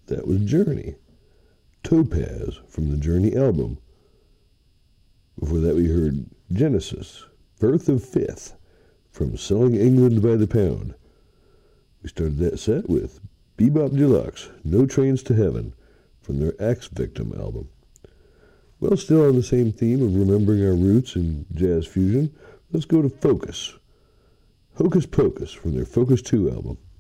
That was Journey. Topaz from the Journey album. Before that we heard Genesis, Birth of Fifth from Selling England by the Pound. We started that set with Bebop Deluxe, No Trains to Heaven from their Axe Victim album. Well, still on the same theme of remembering our roots in jazz fusion, let's go to Focus. Hocus Pocus from their Focus 2 album.